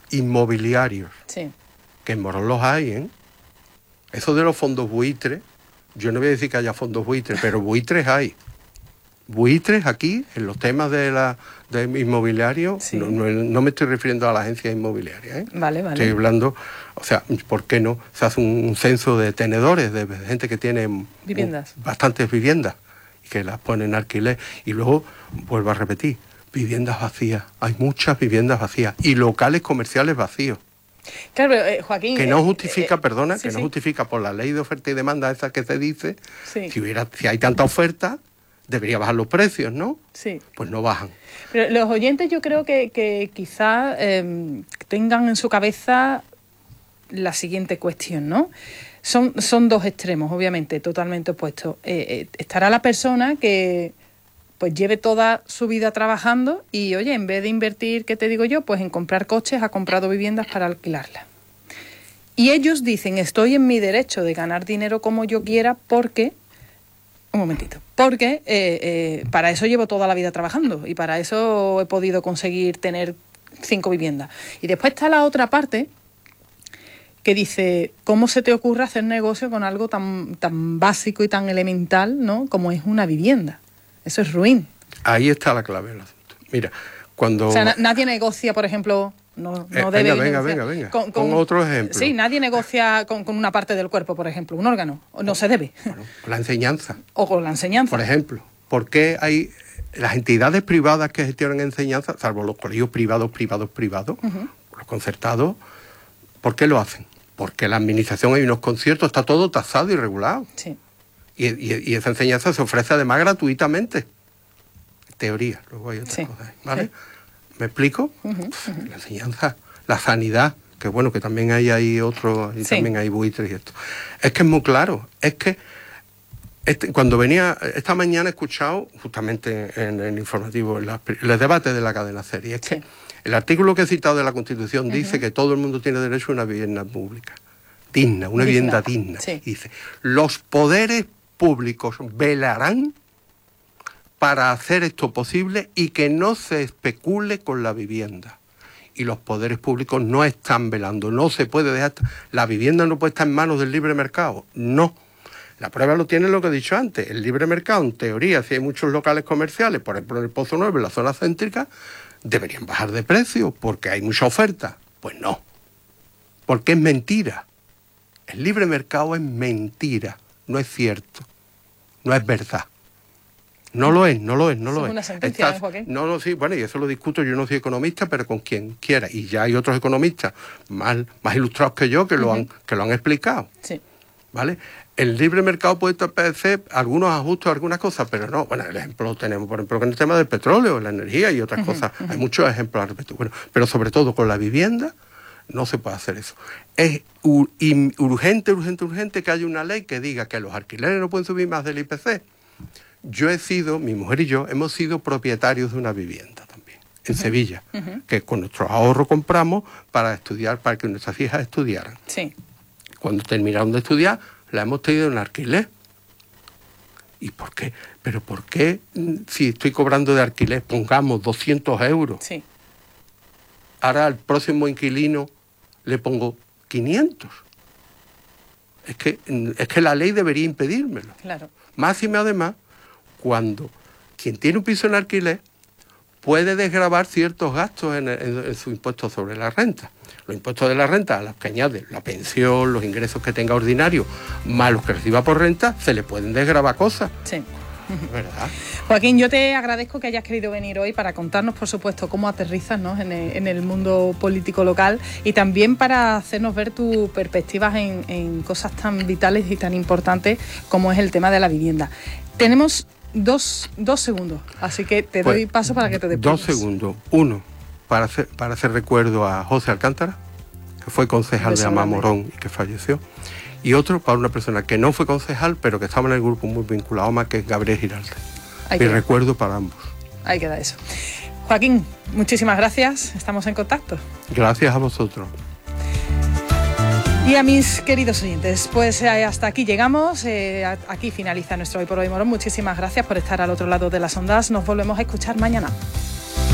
inmobiliarios, Sí. que en Morón los hay, ¿eh? Eso de los fondos buitres, yo no voy a decir que haya fondos buitres, pero buitres hay. Buitres aquí, en los temas de inmobiliario, Sí. no me estoy refiriendo a la agencia inmobiliaria, ¿eh? Vale. Estoy hablando, o sea, ¿por qué no? Se hace un censo de tenedores, de gente que tiene Viviendas. bastantes viviendas y que las pone en alquiler. Y luego, vuelvo a repetir, viviendas vacías. Hay muchas viviendas vacías y locales comerciales vacíos. Claro, pero, Joaquín... Que no justifica, sí, no justifica por la ley de oferta y demanda esa que se dice, sí. si hay tanta oferta, debería bajar los precios, ¿no? Sí. Pues no bajan. Pero los oyentes yo creo que quizá tengan en su cabeza la siguiente cuestión, ¿no? Son dos extremos, obviamente, totalmente opuestos. Estará la persona que pues lleve toda su vida trabajando y, oye, en vez de invertir, ¿qué te digo yo? Pues en comprar coches, ha comprado viviendas para alquilarlas. Y ellos dicen, estoy en mi derecho de ganar dinero como yo quiera porque... Un momentito. Porque para eso llevo toda la vida trabajando y para eso he podido conseguir tener 5 viviendas. Y después está la otra parte que dice, ¿cómo se te ocurre hacer negocio con algo tan básico y tan elemental, ¿no? Como es una vivienda? Eso es ruin. Ahí está la clave del asunto. Mira, cuando... O sea, nadie negocia, por ejemplo... No debe venga. Con otro ejemplo. Sí, nadie negocia con una parte del cuerpo, por ejemplo, un órgano. No se debe. Bueno, la enseñanza. O con la enseñanza. Por ejemplo, ¿por qué hay las entidades privadas que gestionan enseñanza, salvo los colegios privados, los concertados, ¿por qué lo hacen? Porque la administración hay unos conciertos, está todo tasado y regulado. Sí. Y esa enseñanza se ofrece además gratuitamente. Teoría, luego hay otras cosas, ¿vale? Sí. ¿Me explico? La enseñanza, la sanidad, que bueno, que también hay otro, y también hay buitres y esto. Es que es muy claro, es que cuando venía, esta mañana he escuchado, justamente en el informativo, el debate de la cadena SER, es que el artículo que he citado de la Constitución dice que todo el mundo tiene derecho a una vivienda pública, digna, una vivienda digna. Sí. Dice, los poderes públicos velarán para hacer esto posible y que no se especule con la vivienda. Y los poderes públicos no están velando, no se puede dejar... La vivienda no puede estar en manos del libre mercado, no. La prueba lo tiene lo que he dicho antes, el libre mercado, en teoría, si hay muchos locales comerciales, por ejemplo en el Pozo Nuevo, en la zona céntrica, deberían bajar de precio porque hay mucha oferta. Pues no, porque es mentira. El libre mercado es mentira, no es cierto, no es verdad. No lo es. Es una sentencia, Joaquín. Sí, bueno, y eso lo discuto, yo no soy economista, pero con quien quiera. Y ya hay otros economistas más ilustrados que yo que lo han explicado. Sí. ¿Vale? El libre mercado puede hacer algunos ajustes, algunas cosas, pero no. Bueno, el ejemplo tenemos, por ejemplo, con el tema del petróleo, la energía y otras cosas. Hay muchos ejemplos al respecto. Bueno, pero sobre todo con la vivienda no se puede hacer eso. Es urgente que haya una ley que diga que los alquileres no pueden subir más del IPC. Mi mujer y yo, hemos sido propietarios de una vivienda también, en Sevilla, que con nuestros ahorros compramos para estudiar, para que nuestras hijas estudiaran. Sí. Cuando terminaron de estudiar, la hemos tenido en alquiler. ¿Y por qué? ¿Pero por qué si estoy cobrando de alquiler, pongamos 200 euros? Sí. Ahora al próximo inquilino le pongo 500. Es que la ley debería impedírmelo. Claro. Máxime además, cuando quien tiene un piso en alquiler puede desgravar ciertos gastos en su impuesto sobre la renta. Los impuestos de la renta, a los que añade la pensión, los ingresos que tenga ordinarios, más los que reciba por renta, se le pueden desgravar cosas. Sí. ¿Verdad? Joaquín, yo te agradezco que hayas querido venir hoy para contarnos, por supuesto, cómo aterrizas, ¿no?, en el mundo político local y también para hacernos ver tus perspectivas en cosas tan vitales y tan importantes como es el tema de la vivienda. Tenemos dos segundos, así que te doy paso para que te despidas. 2 segundos. Uno, para hacer recuerdo a José Alcántara, que fue concejal de Amamorón y que falleció. Y otro para una persona que no fue concejal, pero que estaba en el grupo muy vinculado a AMA, que es Gabriel Giralde. Mi recuerdo para ambos. Ahí queda eso. Joaquín, muchísimas gracias. Estamos en contacto. Gracias a vosotros. Y a mis queridos oyentes, pues hasta aquí llegamos. Aquí finaliza nuestro Hoy por Hoy Morón. Muchísimas gracias por estar al otro lado de las ondas. Nos volvemos a escuchar mañana.